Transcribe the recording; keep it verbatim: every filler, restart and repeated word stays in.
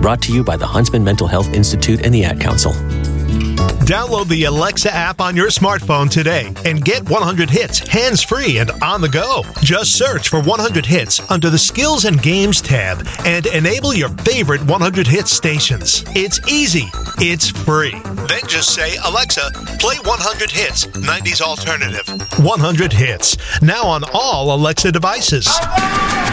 Brought to you by the Huntsman Mental Health Institute and the Ad Council. Download the Alexa app on your smartphone today and get one hundred hits hands-free and on the go. Just search for one hundred hits under the Skills and Games tab and enable your favorite one hundred hits stations. It's easy. It's free. Then just say, Alexa, play one hundred hits, nineties alternative. one hundred hits. Now on all Alexa devices.